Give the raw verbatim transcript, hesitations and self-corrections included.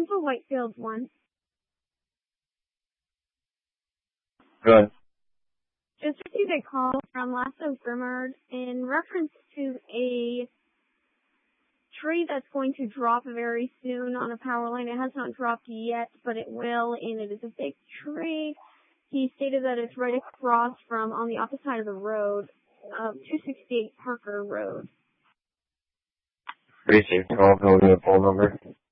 for Whitefield one. Good. Just received a call from Lasso Grimard in reference to a tree that's going to drop very soon on a power line. It has not dropped yet, but it will, and it is a big tree. He stated that it's right across from, on the opposite side of the road, uh, two sixty-eight Parker Road. Pretty safe call, go to the phone number.